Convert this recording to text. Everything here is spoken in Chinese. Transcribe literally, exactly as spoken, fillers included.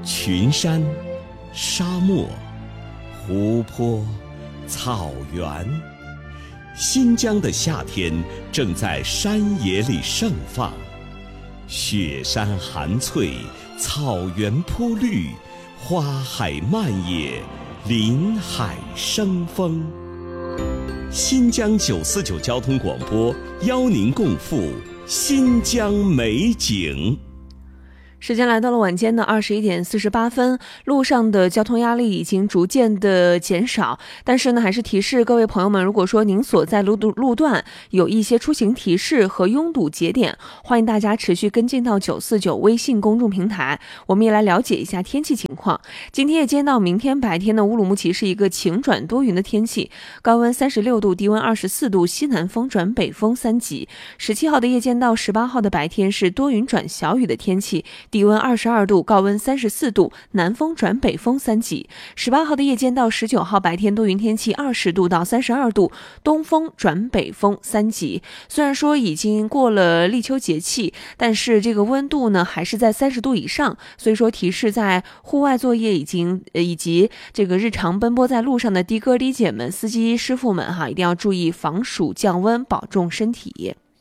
群山、沙漠、湖泊、草原，新疆的夏天正在山野里盛放，雪山含翠，草原铺绿，花海漫野，林海生风。新疆九四九交通广播邀您共赴新疆美景。 时间来到了晚间的二十一点四十八分，路上的交通压力已经逐渐的减少，但是呢，还是提示各位朋友们，如果说您所在路路段有一些出行提示和拥堵节点，欢迎大家持续跟进到九四九微信公众平台，我们也来了解一下天气情况。今天夜间到明天白天呢，乌鲁木齐是一个晴转多云的天气，高温三十六度，低温二十四度，西南风转北风三级。十七号的夜间到十八号的白天是多云转小雨的天气，低温二十二度，高温三十四度，南风转北风三级。十八号的夜间到十九号白天多云天气，二十度到三十二度，东风转北风三级。虽然说已经过了立秋节气，但是这个温度呢还是在三十度以上，所以说提示在户外作业已经呃以及这个日常奔波在路上的的哥的姐们、司机师傅们哈，一定要注意防暑降温，保重身体。